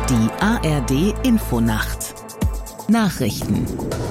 Die ARD-Infonacht Nachrichten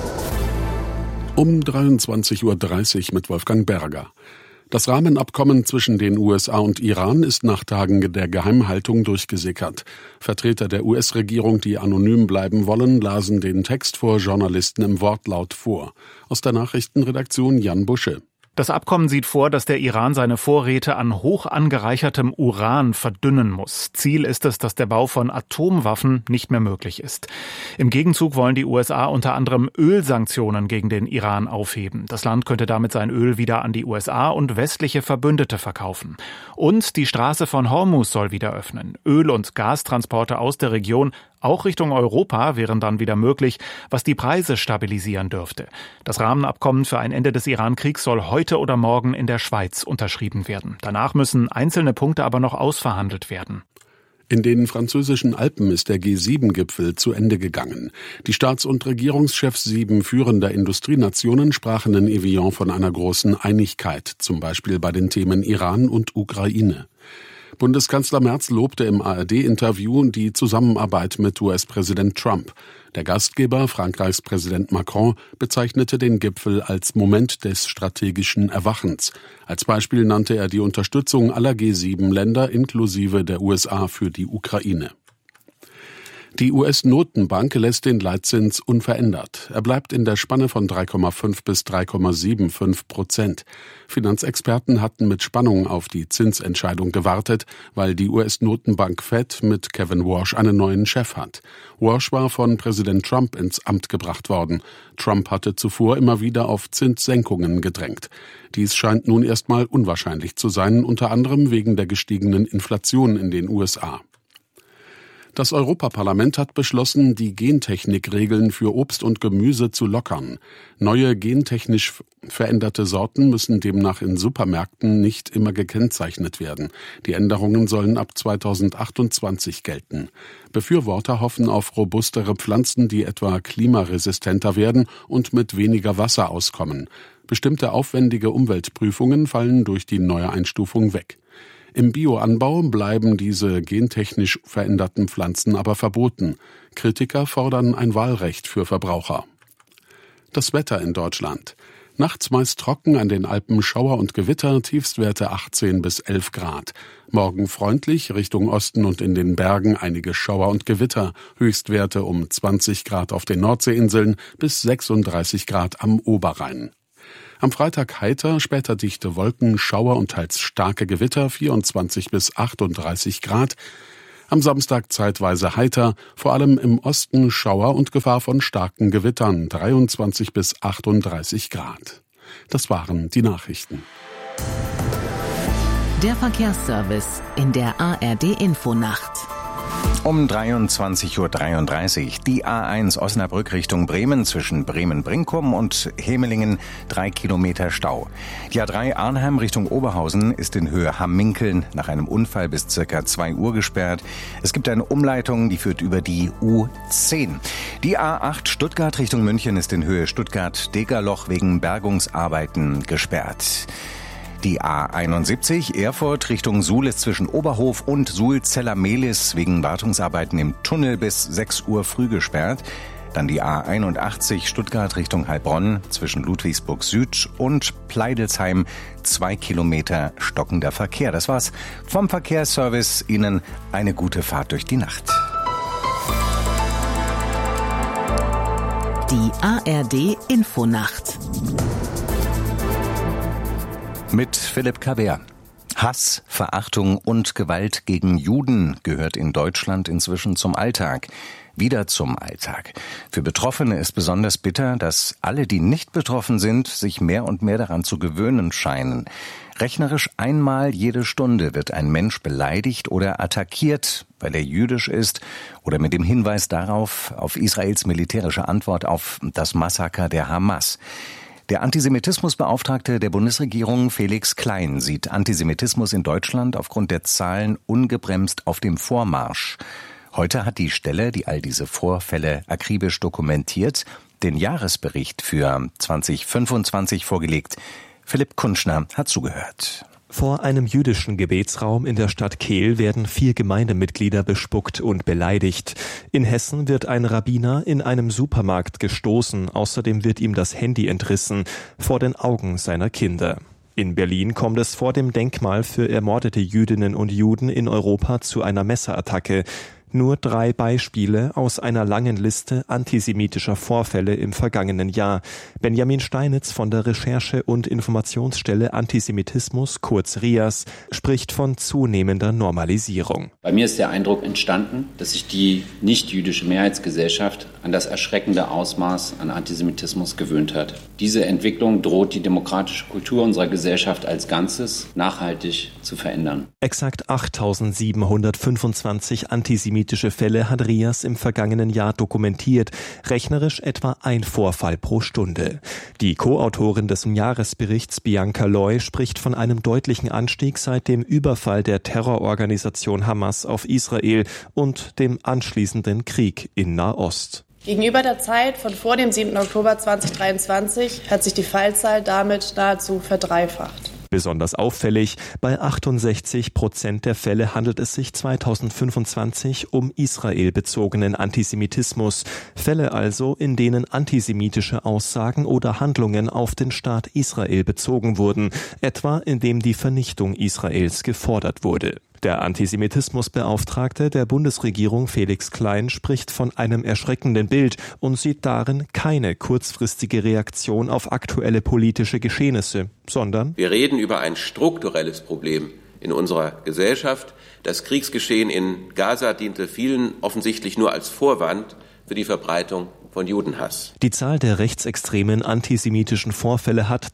um 23:30 Uhr mit Wolfgang Berger. Das Rahmenabkommen zwischen den USA und Iran ist nach Tagen der Geheimhaltung durchgesickert. Vertreter der US-Regierung, die anonym bleiben wollen, lasen den Text vor Journalisten im Wortlaut vor. Aus der Nachrichtenredaktion Jan Busche. Das Abkommen sieht vor, dass der Iran seine Vorräte an hoch angereichertem Uran verdünnen muss. Ziel ist es, dass der Bau von Atomwaffen nicht mehr möglich ist. Im Gegenzug wollen die USA unter anderem Ölsanktionen gegen den Iran aufheben. Das Land könnte damit sein Öl wieder an die USA und westliche Verbündete verkaufen. Und die Straße von Hormuz soll wieder öffnen. Öl- und Gastransporte aus der Region, auch Richtung Europa, wären dann wieder möglich, was die Preise stabilisieren dürfte. Das Rahmenabkommen für ein Ende des Iran-Kriegs soll heute oder morgen in der Schweiz unterschrieben werden. Danach müssen einzelne Punkte aber noch ausverhandelt werden. In den französischen Alpen ist der G7-Gipfel zu Ende gegangen. Die Staats- und Regierungschefs 7 führender Industrienationen sprachen in Evian von einer großen Einigkeit, zum Beispiel bei den Themen Iran und Ukraine. Bundeskanzler Merz lobte im ARD-Interview die Zusammenarbeit mit US-Präsident Trump. Der Gastgeber, Frankreichs Präsident Macron, bezeichnete den Gipfel als Moment des strategischen Erwachens. Als Beispiel nannte er die Unterstützung aller G7-Länder inklusive der USA für die Ukraine. Die US-Notenbank lässt den Leitzins unverändert. Er bleibt in der Spanne von 3,5 bis 3,75%. Finanzexperten hatten mit Spannung auf die Zinsentscheidung gewartet, weil die US-Notenbank Fed mit Kevin Warsh einen neuen Chef hat. Warsh war von Präsident Trump ins Amt gebracht worden. Trump hatte zuvor immer wieder auf Zinssenkungen gedrängt. Dies scheint nun erstmal unwahrscheinlich zu sein, unter anderem wegen der gestiegenen Inflation in den USA. Das Europaparlament hat beschlossen, die Gentechnikregeln für Obst und Gemüse zu lockern. Neue gentechnisch veränderte Sorten müssen demnach in Supermärkten nicht immer gekennzeichnet werden. Die Änderungen sollen ab 2028 gelten. Befürworter hoffen auf robustere Pflanzen, die etwa klimaresistenter werden und mit weniger Wasser auskommen. Bestimmte aufwendige Umweltprüfungen fallen durch die neue Einstufung weg. Im Bioanbau bleiben diese gentechnisch veränderten Pflanzen aber verboten. Kritiker fordern ein Wahlrecht für Verbraucher. Das Wetter in Deutschland. Nachts meist trocken, an den Alpen Schauer und Gewitter, Tiefstwerte 18 bis 11 Grad. Morgen freundlich, Richtung Osten und in den Bergen einige Schauer und Gewitter, Höchstwerte um 20 Grad auf den Nordseeinseln bis 36 Grad am Oberrhein. Am Freitag heiter, später dichte Wolken, Schauer und teils starke Gewitter, 24 bis 38 Grad. Am Samstag zeitweise heiter, vor allem im Osten Schauer und Gefahr von starken Gewittern, 23 bis 38 Grad. Das waren die Nachrichten. Der Verkehrsservice in der ARD-Infonacht. Um 23:33 Uhr die A1 Osnabrück Richtung Bremen zwischen Bremen-Brinkum und Hemelingen 3 Kilometer Stau. Die A3 Arnhem Richtung Oberhausen ist in Höhe Hamminkeln nach einem Unfall bis circa 2 Uhr gesperrt. Es gibt eine Umleitung, die führt über die U10. Die A8 Stuttgart Richtung München ist in Höhe Stuttgart-Degerloch wegen Bergungsarbeiten gesperrt. Die A71 Erfurt Richtung Suhl ist zwischen Oberhof und Suhl-Zeller-Mehlis wegen Wartungsarbeiten im Tunnel bis 6 Uhr früh gesperrt. Dann die A81 Stuttgart Richtung Heilbronn zwischen Ludwigsburg Süd und Pleidelsheim 2 Kilometer stockender Verkehr. Das war's vom Verkehrsservice. Ihnen eine gute Fahrt durch die Nacht. Die ARD-Infonacht. Mit Philipp Kaber. Hass, Verachtung und Gewalt gegen Juden gehört in Deutschland inzwischen zum Alltag. Wieder zum Alltag. Für Betroffene ist besonders bitter, dass alle, die nicht betroffen sind, sich mehr und mehr daran zu gewöhnen scheinen. Rechnerisch einmal jede Stunde wird ein Mensch beleidigt oder attackiert, weil er jüdisch ist oder mit dem Hinweis darauf, auf Israels militärische Antwort auf das Massaker der Hamas. Der Antisemitismusbeauftragte der Bundesregierung Felix Klein sieht Antisemitismus in Deutschland aufgrund der Zahlen ungebremst auf dem Vormarsch. Heute hat die Stelle, die all diese Vorfälle akribisch dokumentiert, den Jahresbericht für 2025 vorgelegt. Philipp Kunschner hat zugehört. Vor einem jüdischen Gebetsraum in der Stadt Kehl werden 4 Gemeindemitglieder bespuckt und beleidigt. In Hessen wird ein Rabbiner in einem Supermarkt gestoßen. Außerdem wird ihm das Handy entrissen, vor den Augen seiner Kinder. In Berlin kommt es vor dem Denkmal für ermordete Jüdinnen und Juden in Europa zu einer Messerattacke. Nur 3 Beispiele aus einer langen Liste antisemitischer Vorfälle im vergangenen Jahr. Benjamin Steinitz von der Recherche- und Informationsstelle Antisemitismus, kurz RIAS, spricht von zunehmender Normalisierung. Bei mir ist der Eindruck entstanden, dass sich die nicht-jüdische Mehrheitsgesellschaft an das erschreckende Ausmaß an Antisemitismus gewöhnt hat. Diese Entwicklung droht die demokratische Kultur unserer Gesellschaft als Ganzes nachhaltig zu verändern. Exakt 8.725 antisemitische Fälle hat RIAS im vergangenen Jahr dokumentiert, rechnerisch etwa ein Vorfall pro Stunde. Die Co-Autorin des Jahresberichts Bianca Loy spricht von einem deutlichen Anstieg seit dem Überfall der Terrororganisation Hamas auf Israel und dem anschließenden Krieg in Nahost. Gegenüber der Zeit von vor dem 7. Oktober 2023 hat sich die Fallzahl damit nahezu verdreifacht. Besonders auffällig, bei 68% der Fälle handelt es sich 2025 um israelbezogenen Antisemitismus. Fälle also, in denen antisemitische Aussagen oder Handlungen auf den Staat Israel bezogen wurden, etwa indem die Vernichtung Israels gefordert wurde. Der Antisemitismusbeauftragte der Bundesregierung Felix Klein spricht von einem erschreckenden Bild und sieht darin keine kurzfristige Reaktion auf aktuelle politische Geschehnisse, sondern: Wir reden über ein strukturelles Problem in unserer Gesellschaft. Das Kriegsgeschehen in Gaza diente vielen offensichtlich nur als Vorwand für die Verbreitung von Judenhass. Die Zahl der rechtsextremen antisemitischen Vorfälle hat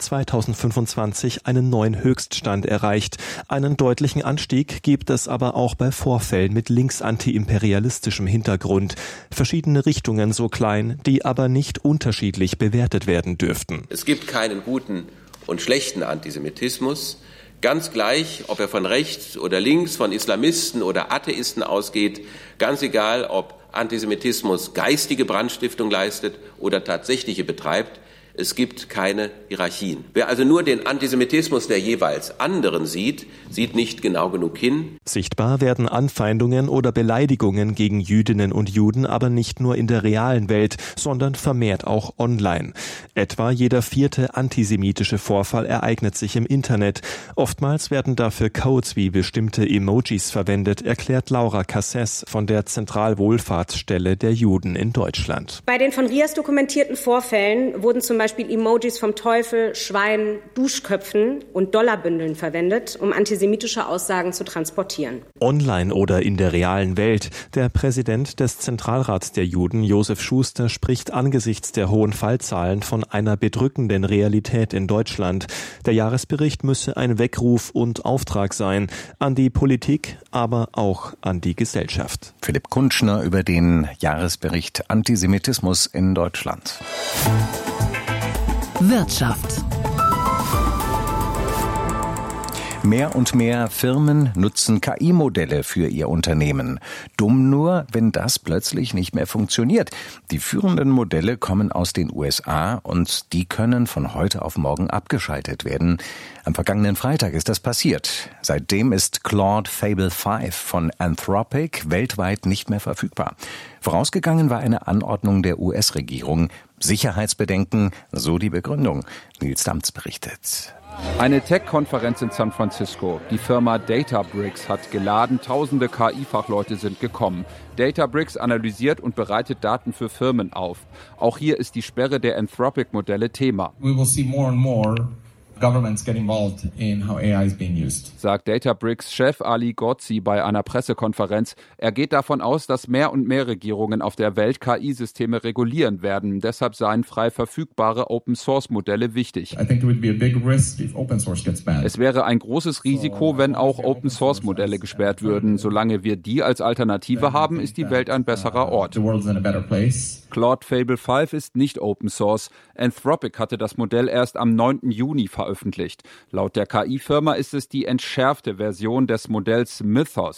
2025 einen neuen Höchststand erreicht. Einen deutlichen Anstieg gibt es aber auch bei Vorfällen mit linksantiimperialistischem Hintergrund. Verschiedene Richtungen so klein, die aber nicht unterschiedlich bewertet werden dürften. Es gibt keinen guten und schlechten Antisemitismus. Ganz gleich, ob er von rechts oder links, von Islamisten oder Atheisten ausgeht, ganz egal, ob Antisemitismus geistige Brandstiftung leistet oder tatsächliche betreibt, es gibt keine Hierarchien. Wer also nur den Antisemitismus der jeweils anderen sieht, sieht nicht genau genug hin. Sichtbar werden Anfeindungen oder Beleidigungen gegen Jüdinnen und Juden aber nicht nur in der realen Welt, sondern vermehrt auch online. Etwa jeder 4. antisemitische Vorfall ereignet sich im Internet. Oftmals werden dafür Codes wie bestimmte Emojis verwendet, erklärt Laura Casses von der Zentralwohlfahrtsstelle der Juden in Deutschland. Bei den von RIAS dokumentierten Vorfällen wurden zum Beispiel Emojis vom Teufel, Schweinen, Duschköpfen und Dollarbündeln verwendet, um antisemitische Aussagen zu transportieren. Online oder in der realen Welt. Der Präsident des Zentralrats der Juden, Josef Schuster, spricht angesichts der hohen Fallzahlen von einer bedrückenden Realität in Deutschland. Der Jahresbericht müsse ein Weckruf und Auftrag sein an die Politik, aber auch an die Gesellschaft. Philipp Kunschner über den Jahresbericht Antisemitismus in Deutschland. Wirtschaft. Mehr und mehr Firmen nutzen KI-Modelle für ihr Unternehmen. Dumm nur, wenn das plötzlich nicht mehr funktioniert. Die führenden Modelle kommen aus den USA und die können von heute auf morgen abgeschaltet werden. Am vergangenen Freitag ist das passiert. Seitdem ist Claude Fable 5 von Anthropic weltweit nicht mehr verfügbar. Vorausgegangen war eine Anordnung der US-Regierung. Sicherheitsbedenken, so die Begründung. Nils Damz berichtet. Eine Tech-Konferenz in San Francisco. Die Firma Databricks hat geladen, tausende KI-Fachleute sind gekommen. Databricks analysiert und bereitet Daten für Firmen auf. Auch hier ist die Sperre der Anthropic-Modelle Thema. We will see more and more governments get involved in how AI is being used. Sagt Databricks-Chef Ali Ghodsi bei einer Pressekonferenz. Er geht davon aus, dass mehr und mehr Regierungen auf der Welt KI-Systeme regulieren werden. Deshalb seien frei verfügbare Open-Source-Modelle wichtig. I think it would be a big risk if open source gets banned. Es wäre ein großes Risiko, wenn auch Open-Source-Modelle gesperrt würden. Solange wir die als Alternative haben, ist die Welt ein besserer Ort. The world's in a better place. Claude Fable 5 ist nicht Open Source. Anthropic hatte das Modell erst am 9. Juni veröffentlicht. Laut der KI-Firma ist es die entschärfte Version des Modells Mythos.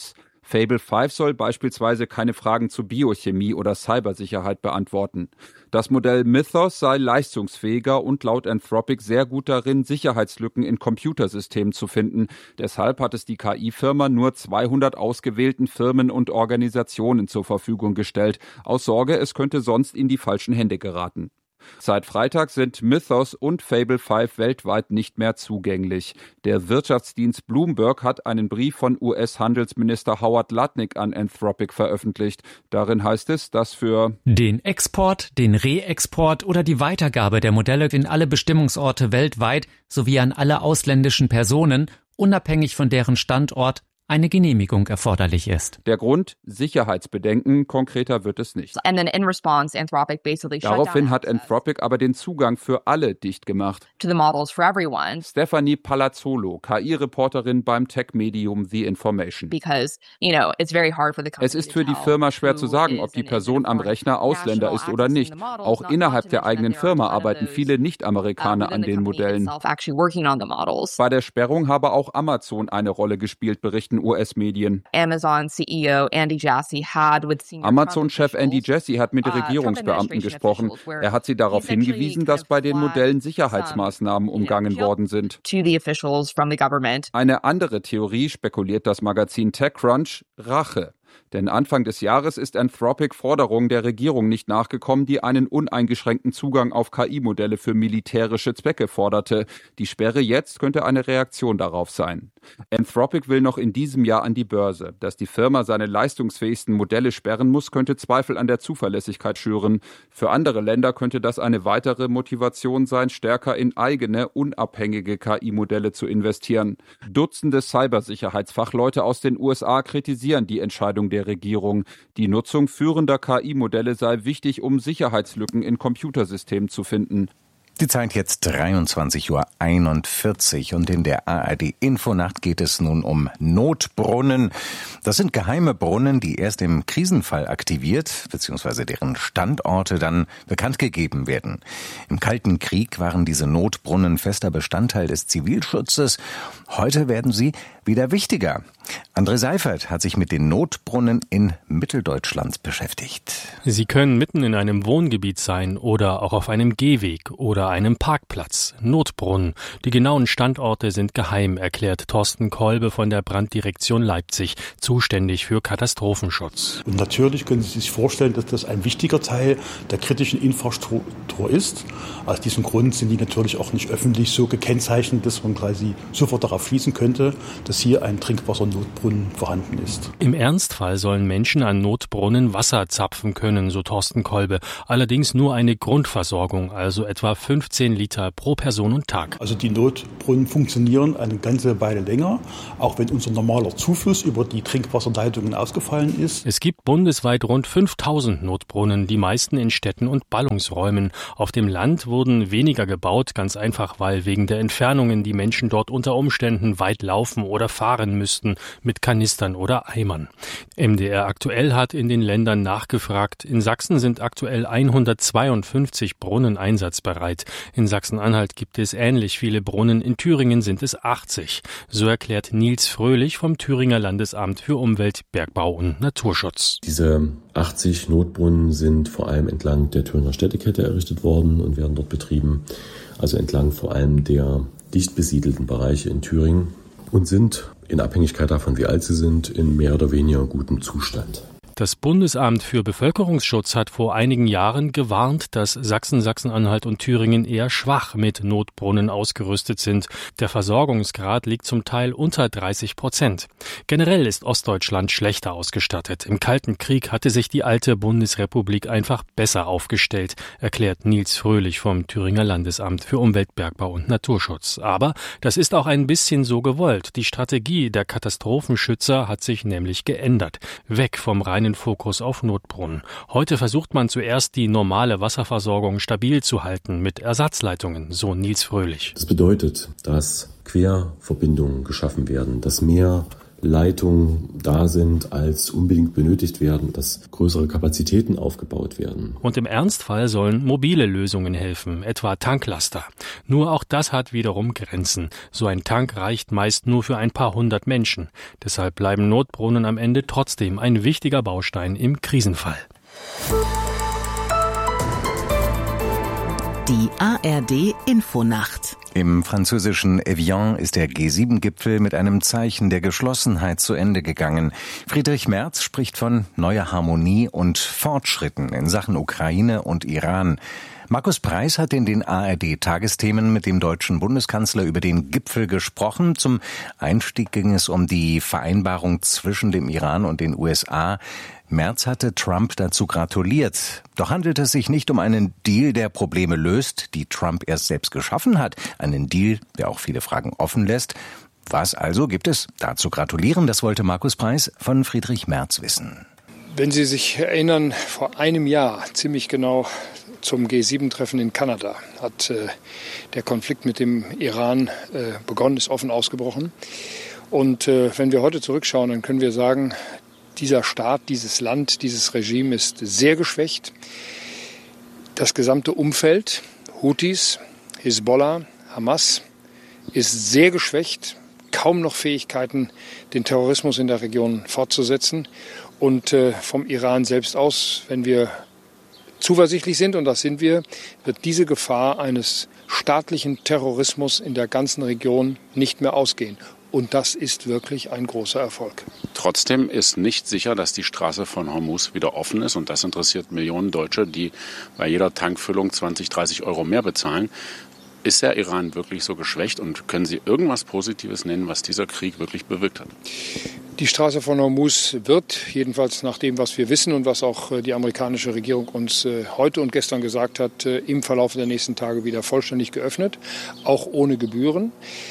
Fable 5 soll beispielsweise keine Fragen zu Biochemie oder Cybersicherheit beantworten. Das Modell Mythos sei leistungsfähiger und laut Anthropic sehr gut darin, Sicherheitslücken in Computersystemen zu finden. Deshalb hat es die KI-Firma nur 200 ausgewählten Firmen und Organisationen zur Verfügung gestellt, aus Sorge, es könnte sonst in die falschen Hände geraten. Seit Freitag sind Mythos und Fable 5 weltweit nicht mehr zugänglich. Der Wirtschaftsdienst Bloomberg hat einen Brief von US-Handelsminister Howard Lutnick an Anthropic veröffentlicht. Darin heißt es, dass für den Export, den Reexport oder die Weitergabe der Modelle in alle Bestimmungsorte weltweit sowie an alle ausländischen Personen, unabhängig von deren Standort, eine Genehmigung erforderlich ist. Der Grund? Sicherheitsbedenken, konkreter wird es nicht. Daraufhin hat Anthropic aber den Zugang für alle dicht gemacht. Stephanie Palazzolo, KI-Reporterin beim Tech-Medium The Information. Es ist für die Firma schwer zu sagen, ob die Person am Rechner Ausländer ist oder nicht. Auch innerhalb der eigenen Firma arbeiten viele Nicht-Amerikaner an den Modellen. Bei der Sperrung habe auch Amazon eine Rolle gespielt, berichten US-Medien. Amazon-Chef Andy Jassy hat mit Regierungsbeamten gesprochen. Er hat sie darauf hingewiesen, dass bei den Modellen Sicherheitsmaßnahmen umgangen worden sind. Eine andere Theorie, spekuliert das Magazin TechCrunch, Rache. Denn Anfang des Jahres ist Anthropic Forderungen der Regierung nicht nachgekommen, die einen uneingeschränkten Zugang auf KI-Modelle für militärische Zwecke forderte. Die Sperre jetzt könnte eine Reaktion darauf sein. Anthropic will noch in diesem Jahr an die Börse. Dass die Firma seine leistungsfähigsten Modelle sperren muss, könnte Zweifel an der Zuverlässigkeit schüren. Für andere Länder könnte das eine weitere Motivation sein, stärker in eigene, unabhängige KI-Modelle zu investieren. Dutzende Cybersicherheitsfachleute aus den USA kritisieren die Entscheidung der Regierung. Die Nutzung führender KI-Modelle sei wichtig, um Sicherheitslücken in Computersystemen zu finden. Die Zeit jetzt 23:41 Uhr und in der ARD-Infonacht geht es nun um Notbrunnen. Das sind geheime Brunnen, die erst im Krisenfall aktiviert bzw. deren Standorte dann bekannt gegeben werden. Im Kalten Krieg waren diese Notbrunnen fester Bestandteil des Zivilschutzes. Heute werden sie wieder wichtiger. André Seifert hat sich mit den Notbrunnen in Mitteldeutschland beschäftigt. Sie können mitten in einem Wohngebiet sein oder auch auf einem Gehweg oder einem Parkplatz. Notbrunnen. Die genauen Standorte sind geheim, erklärt Thorsten Kolbe von der Branddirektion Leipzig, zuständig für Katastrophenschutz. Und natürlich können Sie sich vorstellen, dass das ein wichtiger Teil der kritischen Infrastruktur ist. Aus diesem Grund sind die natürlich auch nicht öffentlich so gekennzeichnet, dass man quasi sofort darauf schließen könnte, dass hier ein Trinkwassernotbrunnen vorhanden ist. Im Ernstfall sollen Menschen an Notbrunnen Wasser zapfen können, so Thorsten Kolbe. Allerdings nur eine Grundversorgung, also etwa 15 Liter pro Person und Tag. Also die Notbrunnen funktionieren eine ganze Weile länger, auch wenn unser normaler Zufluss über die Trinkwasserleitungen ausgefallen ist. Es gibt bundesweit rund 5000 Notbrunnen, die meisten in Städten und Ballungsräumen. Auf dem Land wurden weniger gebaut, ganz einfach, weil wegen der Entfernungen die Menschen dort unter Umständen weit laufen oder fahren müssten mit Kanistern oder Eimern. MDR aktuell hat in den Ländern nachgefragt. In Sachsen sind aktuell 152 Brunnen einsatzbereit. In Sachsen-Anhalt gibt es ähnlich viele Brunnen. In Thüringen sind es 80. So erklärt Nils Fröhlich vom Thüringer Landesamt für Umwelt, Bergbau und Naturschutz. Diese 80 Notbrunnen sind vor allem entlang der Thüringer Städtekette errichtet worden und werden dort betrieben, also entlang vor allem der dicht besiedelten Bereiche in Thüringen und sind in Abhängigkeit davon, wie alt sie sind, in mehr oder weniger gutem Zustand. Das Bundesamt für Bevölkerungsschutz hat vor einigen Jahren gewarnt, dass Sachsen, Sachsen-Anhalt und Thüringen eher schwach mit Notbrunnen ausgerüstet sind. Der Versorgungsgrad liegt zum Teil unter 30%. Generell ist Ostdeutschland schlechter ausgestattet. Im Kalten Krieg hatte sich die alte Bundesrepublik einfach besser aufgestellt, erklärt Nils Fröhlich vom Thüringer Landesamt für Umwelt, Bergbau und Naturschutz. Aber das ist auch ein bisschen so gewollt. Die Strategie der Katastrophenschützer hat sich nämlich geändert. Weg vom reinen Fokus auf Notbrunnen. Heute versucht man zuerst, die normale Wasserversorgung stabil zu halten mit Ersatzleitungen, so Nils Fröhlich. Das bedeutet, dass Querverbindungen geschaffen werden, dass mehr Leitungen da sind, als unbedingt benötigt werden, dass größere Kapazitäten aufgebaut werden. Und im Ernstfall sollen mobile Lösungen helfen, etwa Tanklaster. Nur auch das hat wiederum Grenzen. So ein Tank reicht meist nur für ein paar hundert Menschen. Deshalb bleiben Notbrunnen am Ende trotzdem ein wichtiger Baustein im Krisenfall. Die ARD Infonacht. Im französischen Evian ist der G7-Gipfel mit einem Zeichen der Geschlossenheit zu Ende gegangen. Friedrich Merz spricht von neuer Harmonie und Fortschritten in Sachen Ukraine und Iran. Markus Preis hat in den ARD-Tagesthemen mit dem deutschen Bundeskanzler über den Gipfel gesprochen. Zum Einstieg ging es um die Vereinbarung zwischen dem Iran und den USA. Merz hatte Trump dazu gratuliert. Doch handelt es sich nicht um einen Deal, der Probleme löst, die Trump erst selbst geschaffen hat. Einen Deal, der auch viele Fragen offen lässt. Was also gibt es da zu gratulieren? Das wollte Markus Preis von Friedrich Merz wissen. Wenn Sie sich erinnern, vor einem Jahr, ziemlich genau zum G7-Treffen in Kanada, hat der Konflikt mit dem Iran begonnen, ist offen ausgebrochen. Und wenn wir heute zurückschauen, dann können wir sagen, dieser Staat, dieses Land, dieses Regime ist sehr geschwächt. Das gesamte Umfeld, Houthis, Hisbollah, Hamas, ist sehr geschwächt. Kaum noch Fähigkeiten, den Terrorismus in der Region fortzusetzen. Und vom Iran selbst aus, wenn wir zuversichtlich sind, und das sind wir, wird diese Gefahr eines staatlichen Terrorismus in der ganzen Region nicht mehr ausgehen. Und das ist wirklich ein großer Erfolg. Trotzdem ist nicht sicher, dass die Straße von Hormuz wieder offen ist. Und das interessiert Millionen Deutsche, die bei jeder Tankfüllung 20, 30 Euro mehr bezahlen. Ist der Iran wirklich so geschwächt? Und können Sie irgendwas Positives nennen, was dieser Krieg wirklich bewirkt hat? Die Straße von Hormuz wird, jedenfalls nach dem, was wir wissen und was auch die amerikanische Regierung uns heute und gestern gesagt hat, im Verlauf der nächsten Tage wieder vollständig geöffnet, auch ohne Gebühren.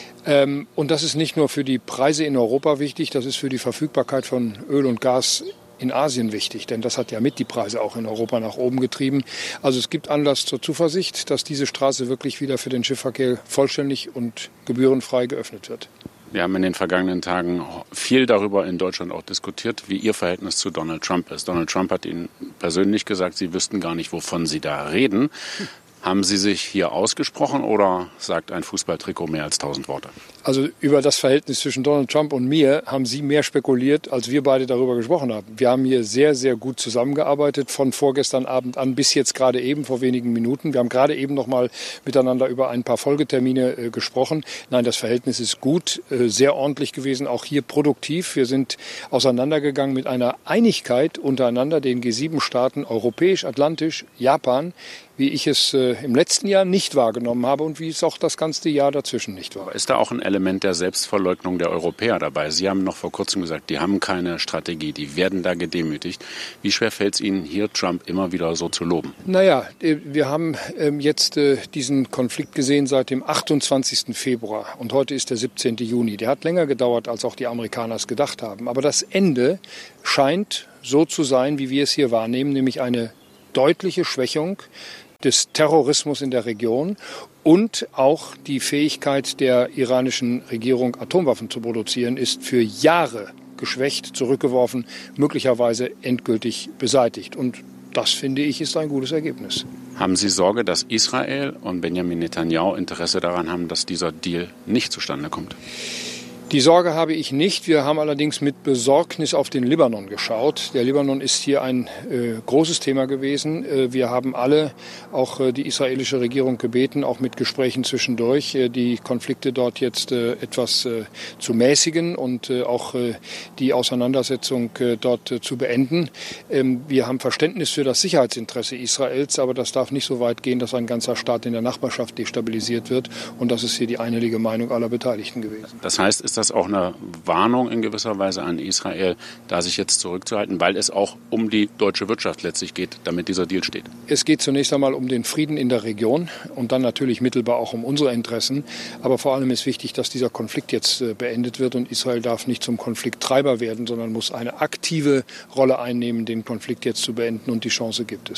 Und das ist nicht nur für die Preise in Europa wichtig, das ist für die Verfügbarkeit von Öl und Gas in Asien wichtig, denn das hat ja mit die Preise auch in Europa nach oben getrieben. Also es gibt Anlass zur Zuversicht, dass diese Straße wirklich wieder für den Schiffsverkehr vollständig und gebührenfrei geöffnet wird. Wir haben in den vergangenen Tagen viel darüber in Deutschland auch diskutiert, wie Ihr Verhältnis zu Donald Trump ist. Donald Trump hat Ihnen persönlich gesagt, Sie wüssten gar nicht, wovon Sie da reden. Haben Sie sich hier ausgesprochen oder sagt ein Fußballtrikot mehr als 1000 Worte? Also über das Verhältnis zwischen Donald Trump und mir haben Sie mehr spekuliert, als wir beide darüber gesprochen haben. Wir haben hier sehr, sehr gut zusammengearbeitet, von vorgestern Abend an bis jetzt gerade eben vor wenigen Minuten. Wir haben gerade eben noch mal miteinander über ein paar Folgetermine gesprochen. Nein, das Verhältnis ist gut, sehr ordentlich gewesen, auch hier produktiv. Wir sind auseinandergegangen mit einer Einigkeit untereinander, den G7-Staaten, europäisch, atlantisch, Japan, wie ich es im letzten Jahr nicht wahrgenommen habe und wie es auch das ganze Jahr dazwischen nicht war. Ist da auch ein Element der Selbstverleugnung der Europäer dabei? Sie haben noch vor kurzem gesagt, die haben keine Strategie, die werden da gedemütigt. Wie schwer fällt es Ihnen hier, Trump immer wieder so zu loben? Naja, wir haben jetzt diesen Konflikt gesehen seit dem 28. Februar und heute ist der 17. Juni. Der hat länger gedauert, als auch die Amerikaner es gedacht haben. Aber das Ende scheint so zu sein, wie wir es hier wahrnehmen, nämlich eine deutliche Schwächung des Terrorismus in der Region und auch die Fähigkeit der iranischen Regierung, Atomwaffen zu produzieren, ist für Jahre geschwächt, zurückgeworfen, möglicherweise endgültig beseitigt. Und das, finde ich, ist ein gutes Ergebnis. Haben Sie Sorge, dass Israel und Benjamin Netanyahu Interesse daran haben, dass dieser Deal nicht zustande kommt? Die Sorge habe ich nicht. Wir haben allerdings mit Besorgnis auf den Libanon geschaut. Der Libanon ist hier ein großes Thema gewesen. Wir haben alle, auch die israelische Regierung, gebeten, auch mit Gesprächen zwischendurch, die Konflikte dort jetzt etwas zu mäßigen und auch die Auseinandersetzung dort zu beenden. Wir haben Verständnis für das Sicherheitsinteresse Israels, aber das darf nicht so weit gehen, dass ein ganzer Staat in der Nachbarschaft destabilisiert wird. Und das ist hier die einhellige Meinung aller Beteiligten gewesen. Das heißt, ist das auch eine Warnung in gewisser Weise an Israel, da sich jetzt zurückzuhalten, weil es auch um die deutsche Wirtschaft letztlich geht, damit dieser Deal steht? Es geht zunächst einmal um den Frieden in der Region und dann natürlich mittelbar auch um unsere Interessen. Aber vor allem ist wichtig, dass dieser Konflikt jetzt beendet wird und Israel darf nicht zum Konflikttreiber werden, sondern muss eine aktive Rolle einnehmen, den Konflikt jetzt zu beenden und die Chance gibt es.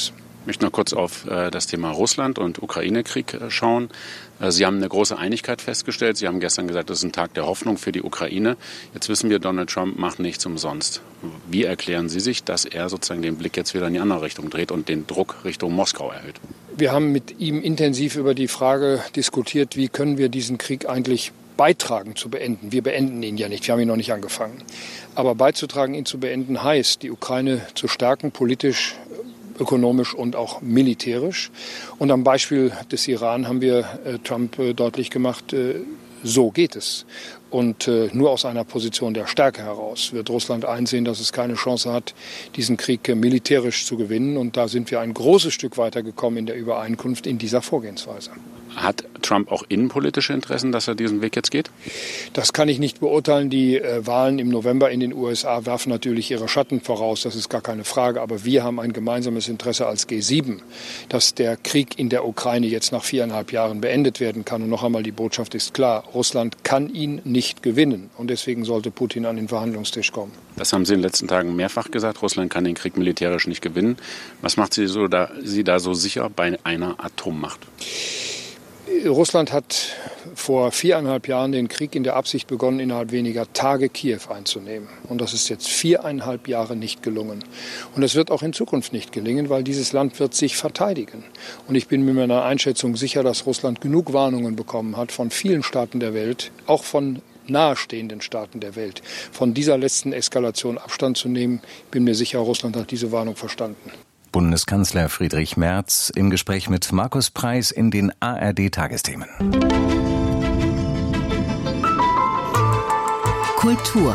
Ich möchte noch kurz auf das Thema Russland und Ukraine-Krieg schauen. Sie haben eine große Einigkeit festgestellt. Sie haben gestern gesagt, das ist ein Tag der Hoffnung für die Ukraine. Jetzt wissen wir, Donald Trump macht nichts umsonst. Wie erklären Sie sich, dass er sozusagen den Blick jetzt wieder in die andere Richtung dreht und den Druck Richtung Moskau erhöht? Wir haben mit ihm intensiv über die Frage diskutiert, wie können wir diesen Krieg eigentlich beitragen zu beenden. Wir beenden ihn ja nicht, wir haben ihn noch nicht angefangen. Aber beizutragen, ihn zu beenden, heißt, die Ukraine zu stärken, politisch, ökonomisch und auch militärisch. Und am Beispiel des Iran haben wir Trump deutlich gemacht, so geht es. Und nur aus einer Position der Stärke heraus wird Russland einsehen, dass es keine Chance hat, diesen Krieg militärisch zu gewinnen. Und da sind wir ein großes Stück weitergekommen in der Übereinkunft in dieser Vorgehensweise. Hat Trump auch innenpolitische Interessen, dass er diesen Weg jetzt geht? Das kann ich nicht beurteilen. Die Wahlen im November in den USA werfen natürlich ihre Schatten voraus. Das ist gar keine Frage. Aber wir haben ein gemeinsames Interesse als G7, dass der Krieg in der Ukraine jetzt nach 4,5 Jahren beendet werden kann. Und noch einmal, die Botschaft ist klar. Russland kann ihn nicht gewinnen. Und deswegen sollte Putin an den Verhandlungstisch kommen. Das haben Sie in den letzten Tagen mehrfach gesagt. Russland kann den Krieg militärisch nicht gewinnen. Was macht Sie da so sicher bei einer Atommacht? Russland hat vor 4,5 Jahren den Krieg in der Absicht begonnen, innerhalb weniger Tage Kiew einzunehmen. Und das ist jetzt 4,5 Jahre nicht gelungen. Und es wird auch in Zukunft nicht gelingen, weil dieses Land wird sich verteidigen. Und ich bin mir meiner Einschätzung sicher, dass Russland genug Warnungen bekommen hat von vielen Staaten der Welt, auch von nahestehenden Staaten der Welt, von dieser letzten Eskalation Abstand zu nehmen. Ich bin mir sicher, Russland hat diese Warnung verstanden. Bundeskanzler Friedrich Merz im Gespräch mit Markus Preis in den ARD-Tagesthemen. Kultur.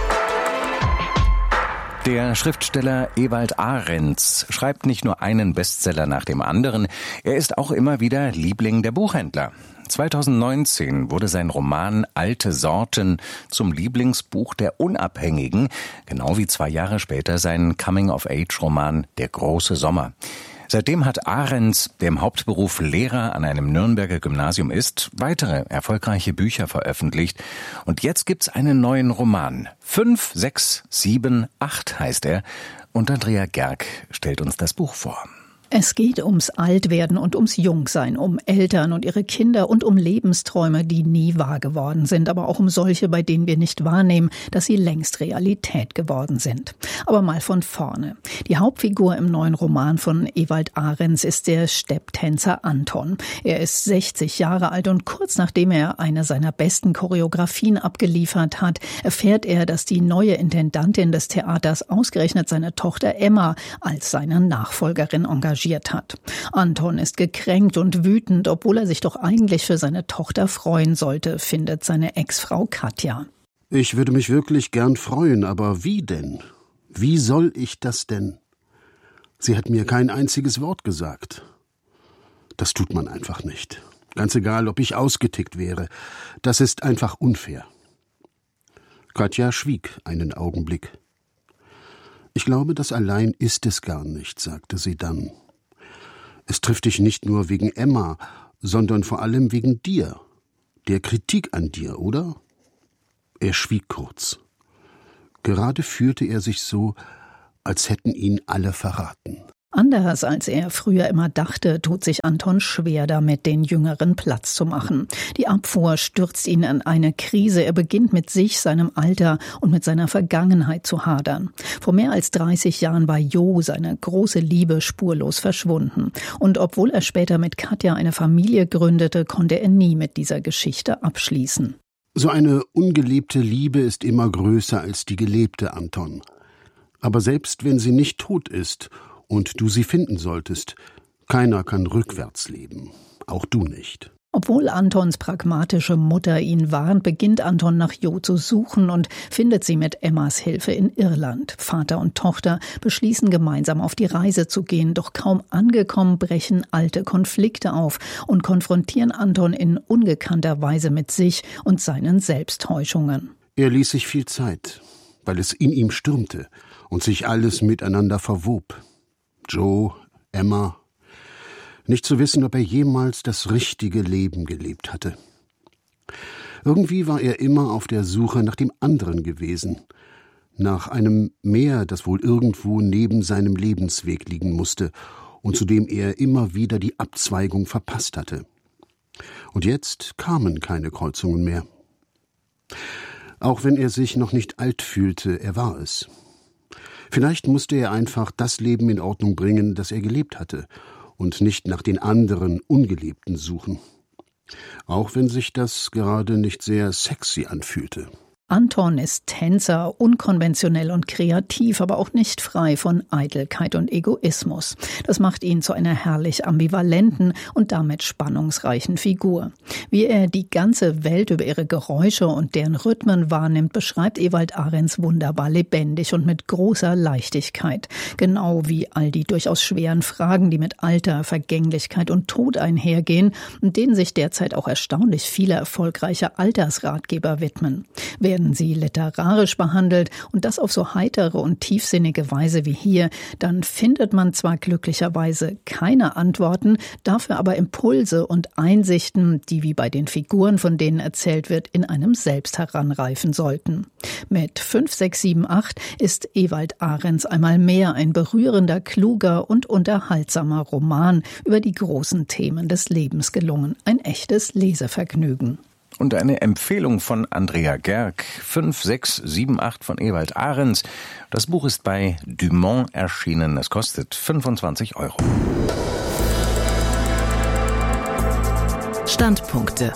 Der Schriftsteller Ewald Arentz schreibt nicht nur einen Bestseller nach dem anderen, er ist auch immer wieder Liebling der Buchhändler. 2019 wurde sein Roman Alte Sorten zum Lieblingsbuch der Unabhängigen, genau wie 2 Jahre später sein Coming-of-Age-Roman Der große Sommer. Seitdem hat Arentz, der im Hauptberuf Lehrer an einem Nürnberger Gymnasium ist, weitere erfolgreiche Bücher veröffentlicht. Und jetzt gibt's einen neuen Roman. 5, 6, 7, 8 heißt er. Und Andrea Gerg stellt uns das Buch vor. Es geht ums Altwerden und ums Jungsein, um Eltern und ihre Kinder und um Lebensträume, die nie wahr geworden sind, aber auch um solche, bei denen wir nicht wahrnehmen, dass sie längst Realität geworden sind. Aber mal von vorne. Die Hauptfigur im neuen Roman von Ewald Arentz ist der Stepptänzer Anton. Er ist 60 Jahre alt und kurz nachdem er eine seiner besten Choreografien abgeliefert hat, erfährt er, dass die neue Intendantin des Theaters ausgerechnet seine Tochter Emma als seine Nachfolgerin engagiert hat. Anton ist gekränkt und wütend, obwohl er sich doch eigentlich für seine Tochter freuen sollte, findet seine Ex-Frau Katja. Ich würde mich wirklich gern freuen, aber wie denn? Wie soll ich das denn? Sie hat mir kein einziges Wort gesagt. Das tut man einfach nicht. Ganz egal, ob ich ausgetickt wäre. Das ist einfach unfair. Katja schwieg einen Augenblick. Ich glaube, das allein ist es gar nicht, sagte sie dann. Es trifft dich nicht nur wegen Emma, sondern vor allem wegen dir, der Kritik an dir, oder? Er schwieg kurz. Gerade fühlte er sich so, als hätten ihn alle verraten. Anders als er früher immer dachte, tut sich Anton schwer damit, den Jüngeren Platz zu machen. Die Abfuhr stürzt ihn in eine Krise. Er beginnt mit sich, seinem Alter und mit seiner Vergangenheit zu hadern. Vor mehr als 30 Jahren war Jo, seine große Liebe, spurlos verschwunden. Und obwohl er später mit Katja eine Familie gründete, konnte er nie mit dieser Geschichte abschließen. So eine ungelebte Liebe ist immer größer als die gelebte, Anton. Aber selbst wenn sie nicht tot ist und du sie finden solltest, keiner kann rückwärts leben, auch du nicht. Obwohl Antons pragmatische Mutter ihn warnt, beginnt Anton nach Jo zu suchen und findet sie mit Emmas Hilfe in Irland. Vater und Tochter beschließen gemeinsam auf die Reise zu gehen, doch kaum angekommen brechen alte Konflikte auf und konfrontieren Anton in ungekannter Weise mit sich und seinen Selbsttäuschungen. Er ließ sich viel Zeit, weil es in ihm stürmte und sich alles miteinander verwob. Joe, Emma, nicht zu wissen, ob er jemals das richtige Leben gelebt hatte. Irgendwie war er immer auf der Suche nach dem anderen gewesen, nach einem Meer, das wohl irgendwo neben seinem Lebensweg liegen musste, und zu dem er immer wieder die Abzweigung verpasst hatte. Und jetzt kamen keine Kreuzungen mehr. Auch wenn er sich noch nicht alt fühlte, er war es. Vielleicht musste er einfach das Leben in Ordnung bringen, das er gelebt hatte, und nicht nach den anderen Ungelebten suchen. Auch wenn sich das gerade nicht sehr sexy anfühlte. Anton ist Tänzer, unkonventionell und kreativ, aber auch nicht frei von Eitelkeit und Egoismus. Das macht ihn zu einer herrlich ambivalenten und damit spannungsreichen Figur. Wie er die ganze Welt über ihre Geräusche und deren Rhythmen wahrnimmt, beschreibt Ewald Arends wunderbar lebendig und mit großer Leichtigkeit. Genau wie all die durchaus schweren Fragen, die mit Alter, Vergänglichkeit und Tod einhergehen und denen sich derzeit auch erstaunlich viele erfolgreiche Altersratgeber widmen. Werden sie literarisch behandelt und das auf so heitere und tiefsinnige Weise wie hier, dann findet man zwar glücklicherweise keine Antworten, dafür aber Impulse und Einsichten, die wie bei den Figuren, von denen erzählt wird, in einem selbst heranreifen sollten. Mit 5, 6, 7, 8 ist Ewald Arends einmal mehr ein berührender, kluger und unterhaltsamer Roman über die großen Themen des Lebens gelungen. Ein echtes Lesevergnügen. Und eine Empfehlung von Andrea Gerg, 5, 6, 7, 8 von Ewald Arends. Das Buch ist bei Dumont erschienen. Es kostet 25 €. Standpunkte.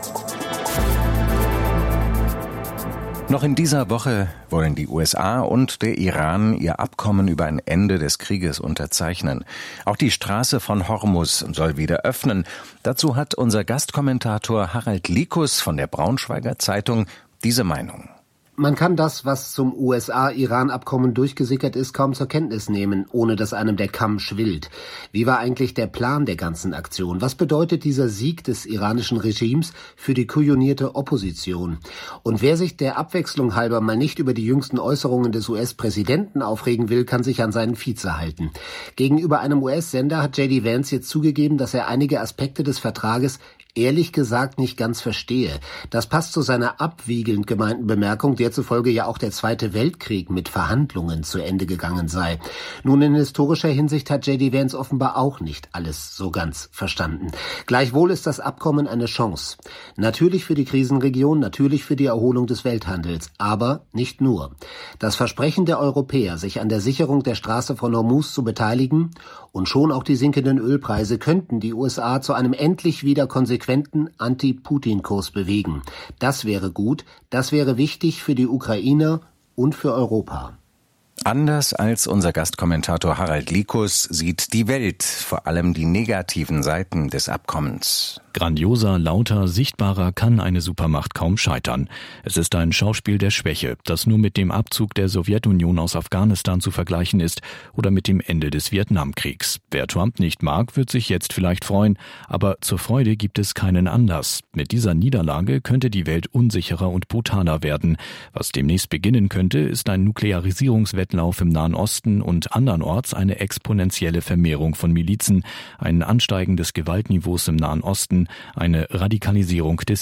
Noch in dieser Woche wollen die USA und der Iran ihr Abkommen über ein Ende des Krieges unterzeichnen. Auch die Straße von Hormuz soll wieder öffnen. Dazu hat unser Gastkommentator Harald Likus von der Braunschweiger Zeitung diese Meinung. Man kann das, was zum USA-Iran-Abkommen durchgesickert ist, kaum zur Kenntnis nehmen, ohne dass einem der Kamm schwillt. Wie war eigentlich der Plan der ganzen Aktion? Was bedeutet dieser Sieg des iranischen Regimes für die kujonierte Opposition? Und wer sich der Abwechslung halber mal nicht über die jüngsten Äußerungen des US-Präsidenten aufregen will, kann sich an seinen Vize halten. Gegenüber einem US-Sender hat J.D. Vance jetzt zugegeben, dass er einige Aspekte des Vertrages ehrlich gesagt nicht ganz verstehe. Das passt zu seiner abwiegelnd gemeinten Bemerkung, der zufolge ja auch der Zweite Weltkrieg mit Verhandlungen zu Ende gegangen sei. Nun, in historischer Hinsicht hat J.D. Vance offenbar auch nicht alles so ganz verstanden. Gleichwohl ist das Abkommen eine Chance. Natürlich für die Krisenregion, natürlich für die Erholung des Welthandels, aber nicht nur. Das Versprechen der Europäer, sich an der Sicherung der Straße von Hormuz zu beteiligen und schon auch die sinkenden Ölpreise könnten die USA zu einem endlich wieder konsequenten Anti-Putin-Kurs bewegen. Das wäre gut, das wäre wichtig für die Ukrainer und für Europa. Anders als unser Gastkommentator Harald Likus sieht die Welt vor allem die negativen Seiten des Abkommens. Grandioser, lauter, sichtbarer kann eine Supermacht kaum scheitern. Es ist ein Schauspiel der Schwäche, das nur mit dem Abzug der Sowjetunion aus Afghanistan zu vergleichen ist oder mit dem Ende des Vietnamkriegs. Wer Trump nicht mag, wird sich jetzt vielleicht freuen, aber zur Freude gibt es keinen Anlass. Mit dieser Niederlage könnte die Welt unsicherer und brutaler werden. Was demnächst beginnen könnte, ist ein Nuklearisierungswettlauf im Nahen Osten und andernorts eine exponentielle Vermehrung von Milizen, ein Ansteigen des Gewaltniveaus im Nahen Osten, eine Radikalisierung des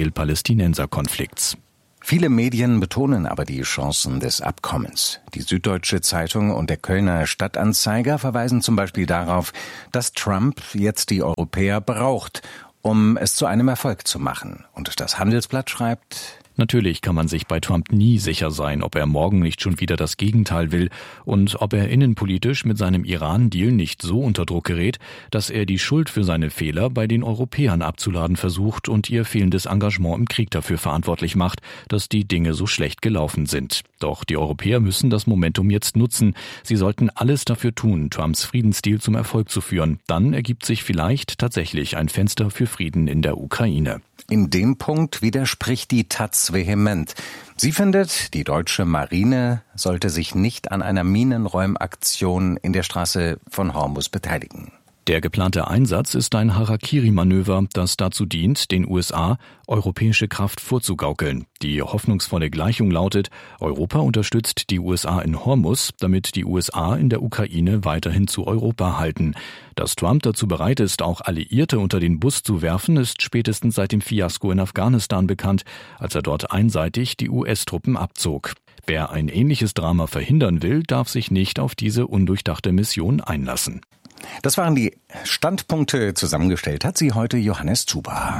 Israel-Palästinenser-Konflikts. Viele Medien betonen aber die Chancen des Abkommens. Die Süddeutsche Zeitung und der Kölner Stadtanzeiger verweisen zum Beispiel darauf, dass Trump jetzt die Europäer braucht, um es zu einem Erfolg zu machen. Und das Handelsblatt schreibt: Natürlich kann man sich bei Trump nie sicher sein, ob er morgen nicht schon wieder das Gegenteil will und ob er innenpolitisch mit seinem Iran-Deal nicht so unter Druck gerät, dass er die Schuld für seine Fehler bei den Europäern abzuladen versucht und ihr fehlendes Engagement im Krieg dafür verantwortlich macht, dass die Dinge so schlecht gelaufen sind. Doch die Europäer müssen das Momentum jetzt nutzen. Sie sollten alles dafür tun, Trumps Friedensdeal zum Erfolg zu führen. Dann ergibt sich vielleicht tatsächlich ein Fenster für Frieden in der Ukraine. In dem Punkt widerspricht die Taz vehement. Sie findet, die deutsche Marine sollte sich nicht an einer Minenräumaktion in der Straße von Hormuz beteiligen. Der geplante Einsatz ist ein Harakiri-Manöver, das dazu dient, den USA europäische Kraft vorzugaukeln. Die hoffnungsvolle Gleichung lautet: Europa unterstützt die USA in Hormuz, damit die USA in der Ukraine weiterhin zu Europa halten. Dass Trump dazu bereit ist, auch Alliierte unter den Bus zu werfen, ist spätestens seit dem Fiasko in Afghanistan bekannt, als er dort einseitig die US-Truppen abzog. Wer ein ähnliches Drama verhindern will, darf sich nicht auf diese undurchdachte Mission einlassen. Das waren die Standpunkte. Zusammengestellt hat sie heute Johannes Zuber.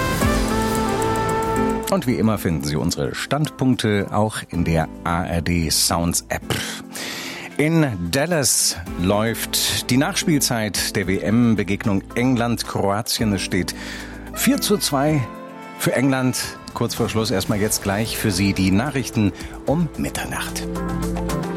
Und wie immer finden Sie unsere Standpunkte auch in der ARD Sounds App. In Dallas läuft die Nachspielzeit der WM-Begegnung England-Kroatien. Es steht 4:2 für England. Kurz vor Schluss erstmal jetzt gleich für Sie die Nachrichten um Mitternacht.